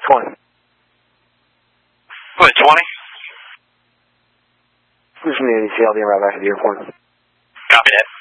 20. What, 20? Who's from the NECL, being right back at the airport. Copy that.